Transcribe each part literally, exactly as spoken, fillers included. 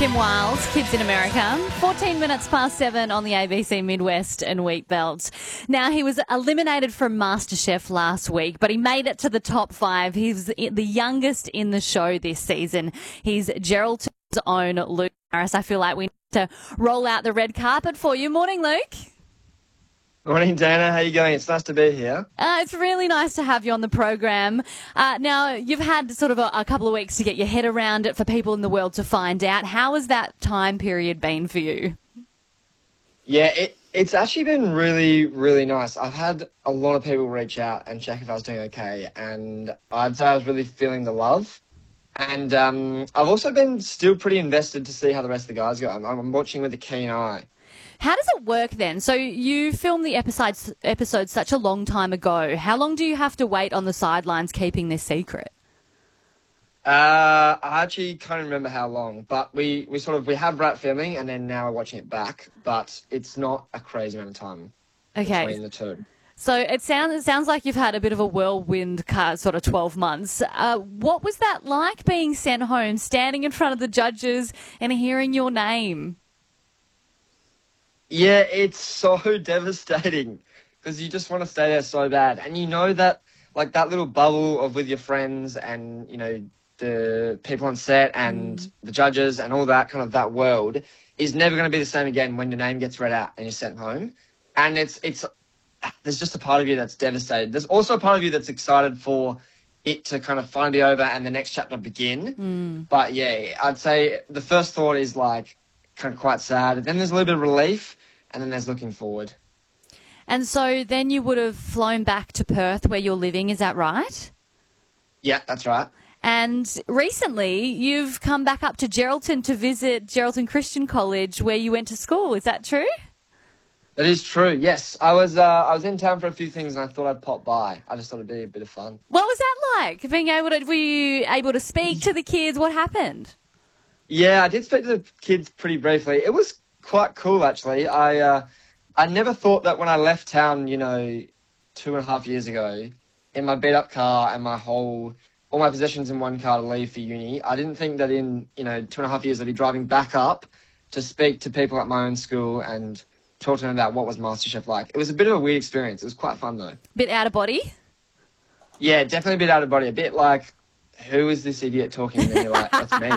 Kim Wilde, Kids in America. fourteen minutes past seven on the A B C Midwest and Wheat Belt. Now, he was eliminated from MasterChef last week, but he made it to the top five. He's the youngest in the show this season. He's Geraldton's own Luke Harris. I feel like we need to roll out the red carpet for you. Morning, Luke. Morning, Dana. How you going? It's nice to be here. Uh, it's really nice to have you on the program. Uh, now, you've had sort of a, a couple of weeks to get your head around it for people in the world to find out. How has that time period been for you? Yeah, it, it's actually been really, really nice. I've had a lot of people reach out and check if I was doing okay, and I'd say I was really feeling the love. And um, I've also been still pretty invested to see how the rest of the guys go. I'm, I'm watching with a keen eye. How does it work then? So you filmed the episodes, episodes such a long time ago. How long do you have to wait on the sidelines keeping this secret? Uh, I actually can't remember how long, but we, we sort of, we have wrapped filming and then now we're watching it back, but it's not a crazy amount of time okay. between the two. So it sounds, it sounds like you've had a bit of a whirlwind car, sort of twelve months. Uh, what was that like being sent home, standing in front of the judges and hearing your name? Yeah, it's so devastating because you just want to stay there so bad. And you know that, like, that little bubble of with your friends and, you know, the people on set and mm. the judges and all that kind of that world is never going to be the same again when your name gets read out and you're sent home. And it's, it's, there's just a part of you that's devastated. There's also a part of you that's excited for it to kind of finally be over and the next chapter begin. Mm. But yeah, I'd say the first thought is like kind of quite sad. Then there's a little bit of relief. And then there's looking forward. And so then you would have flown back to Perth where you're living, is that right? Yeah, that's right. And recently you've come back up to Geraldton to visit Geraldton Christian College where you went to school. Is that true? That is true, yes. I was uh, I was in town for a few things and I thought I'd pop by. I just thought it'd be a bit of fun. What was that like? Being able to, were you able to speak to the kids? What happened? Yeah, I did speak to the kids pretty briefly. It was quite cool, actually. I uh, I never thought that when I left town, you know, two and a half years ago, in my beat-up car and my whole, all my possessions in one car to leave for uni, I didn't think that in, you know, two and a half years I'd be driving back up to speak to people at my own school and talk to them about what was MasterChef like. It was a bit of a weird experience. It was quite fun, though. Bit out of body? Yeah, definitely a bit out of body. A bit like, who is this idiot talking? And then you're like, that's me.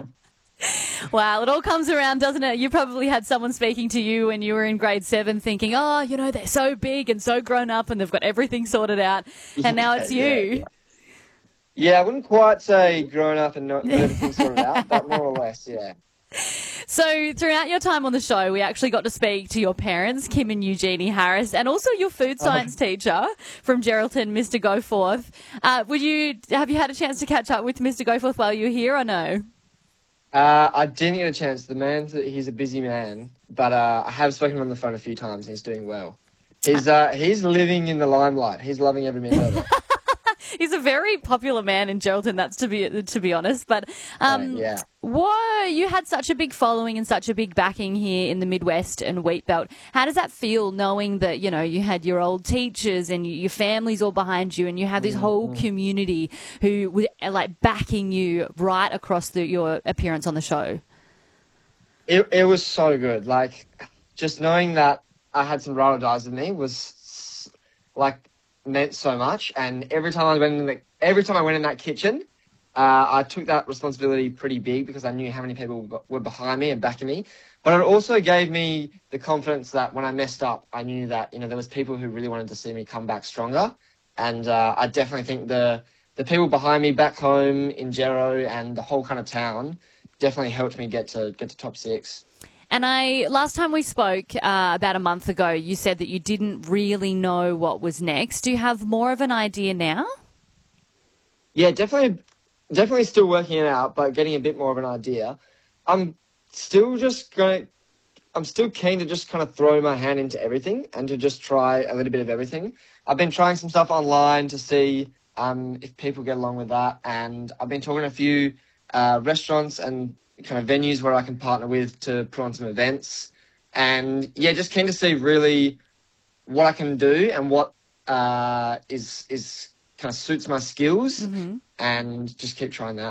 Wow, it all comes around, doesn't it? You probably had someone speaking to you when you were in grade seven thinking, oh, you know, they're so big and so grown up and they've got everything sorted out. And now it's you. Yeah, yeah. yeah, I wouldn't quite say grown up and not got everything sorted out, but more or less, yeah. So throughout your time on the show, we actually got to speak to your parents, Kim and Eugenie Harris, and also your food science oh. teacher from Geraldton, Mister Goforth. Uh, would you, have you had a chance to catch up with Mister Goforth while you were here or no? Uh, I didn't get a chance. The man's he's a busy man, but uh, I have spoken to him on the phone a few times and he's doing well. He's uh, he's living in the limelight. He's loving every minute of it. He's a very popular man in Geraldton, that's to be to be honest. But um, uh, yeah. Whoa, you had such a big following and such a big backing here in the Midwest and Wheat Belt. How does that feel, knowing that, you know, you had your old teachers and your family's all behind you and you have this whole community who were like backing you right across the, your appearance on the show? It it was so good. Like, just knowing that I had some ride or dies with me was like meant so much. And every time I went in the, every time I went in that kitchen, uh, I took that responsibility pretty big because I knew how many people were behind me and backing me. But it also gave me the confidence that when I messed up, I knew that, you know, there was people who really wanted to see me come back stronger. And uh, I definitely think the the people behind me back home in Gero and the whole kind of town definitely helped me get to get to top six. And I, last time we spoke, uh, about a month ago, you said that you didn't really know what was next. Do you have more of an idea now? Yeah, definitely, definitely still working it out, but getting a bit more of an idea. I'm still just going to, I'm still keen to just kind of throw my hand into everything and to just try a little bit of everything. I've been trying some stuff online to see um, if people get along with that. And I've been talking to a few uh, restaurants and kind of venues where I can partner with to put on some events. And yeah, just keen to see really what I can do and what uh, is is kind of suits my skills, mm-hmm. and just keep trying that.